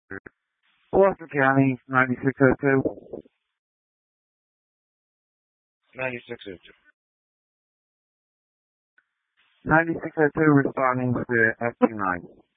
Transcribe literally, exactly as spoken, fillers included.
Boston County, ninety-six oh two. ninety-six oh two. ninety-six oh two responding to F two nine.